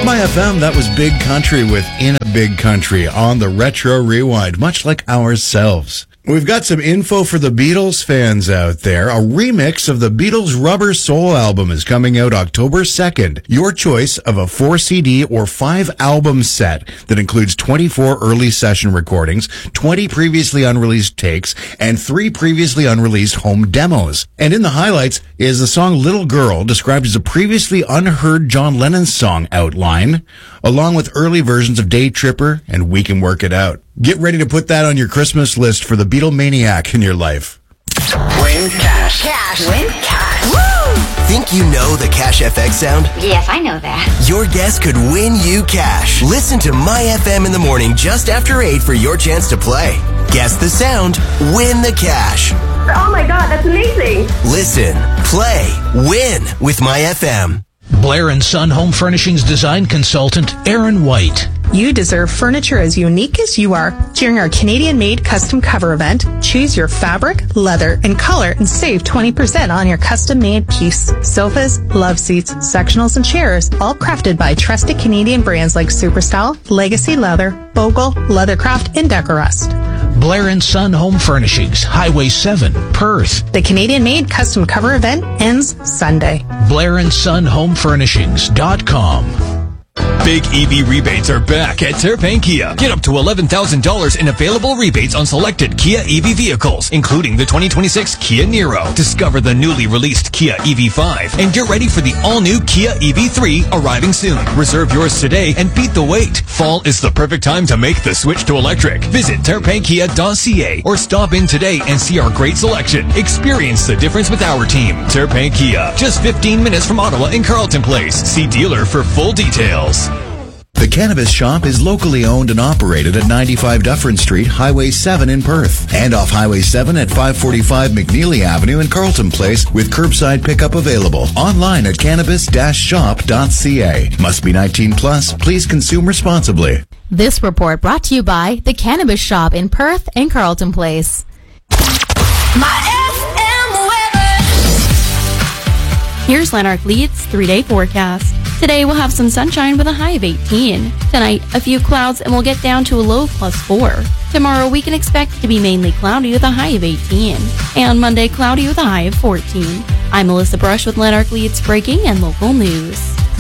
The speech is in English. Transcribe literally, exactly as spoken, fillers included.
My F M, that was Big Country with In a Big Country on the Retro Rewind, much like ourselves. We've got some info for the Beatles fans out there. A remix of the Beatles' Rubber Soul album is coming out October second. Your choice of a four C D or five album set that includes twenty-four early session recordings, twenty previously unreleased takes, and three previously unreleased home demos. And in the highlights is the song Little Girl, described as a previously unheard John Lennon song outline, along with early versions of Day Tripper and We Can Work It Out. Get ready to put that on your Christmas list for the Beatlemaniac in your life. Win cash. Cash. Win cash. Woo! Think you know the Cash F X sound? Yes, I know that. Your guess could win you cash. Listen to My F M in the morning just after eight for your chance to play. Guess the sound, win the cash. Oh my God, that's amazing. Listen, play, win with My F M. Blair and Son Home Furnishings design consultant Aaron White. You deserve furniture as unique as you are. During our Canadian-made custom cover event, choose your fabric, leather, and color and save twenty percent on your custom-made piece. Sofas, love seats, sectionals, and chairs, all crafted by trusted Canadian brands like Superstyle, Legacy Leather, Bogle, Leathercraft, and Decorust. Blair and Son Home Furnishings, Highway seven, Perth. The Canadian-made custom cover event ends Sunday. Blair and Son Home Furnishings dot com. Big E V rebates are back at Terpain Kia. Get up to eleven thousand dollars in available rebates on selected Kia E V vehicles, including the twenty twenty-six Kia Niro. Discover the newly released Kia E V five and get ready for the all-new Kia E V three arriving soon. Reserve yours today and beat the wait. Fall is the perfect time to make the switch to electric. Visit terpain kia dot c a or stop in today and see our great selection. Experience the difference with our team. Terpain Kia, just fifteen minutes from Ottawa in Carleton Place. See dealer for full details. The Cannabis Shop is locally owned and operated at ninety-five Dufferin Street, Highway seven in Perth, and off Highway seven at five forty-five McNeely Avenue in Carleton Place, with curbside pickup available. Online at cannabis dash shop dot c a. Must be nineteen plus. Please consume responsibly. This report brought to you by The Cannabis Shop in Perth and Carleton Place. My F M weather. Here's Lanark Leeds three-day forecast. Today we'll have some sunshine with a high of eighteen. Tonight, a few clouds and we'll get down to a low of plus four. Tomorrow we can expect to be mainly cloudy with a high of eighteen. And Monday, cloudy with a high of fourteen. I'm Melissa Brush with Lanark Leeds Breaking and Local News.